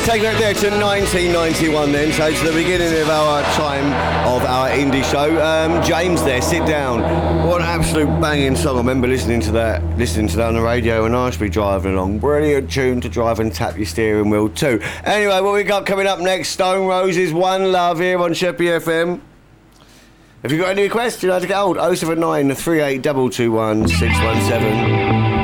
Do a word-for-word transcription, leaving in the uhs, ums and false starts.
take that there to nineteen ninety-one then, so to the beginning of our time of our indie show. Um, James there, Sit Down. What an absolute banging song. I remember listening to that listening to that on the radio when I used to be driving along. Brilliant tune to drive and tap your steering wheel too. Anyway, what we got coming up next, Stone Roses, One Love here on Sheppey F M. If you've got any requests, you know how to get hold. oh seven nine, three eight two two one, six one seven.